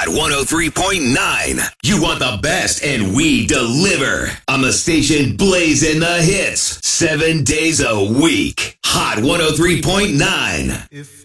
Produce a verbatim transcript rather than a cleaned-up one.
Hot one oh three point nine. You want the best, and we deliver. On the station blazing the hits. Seven days a week. Hot one oh three point nine. If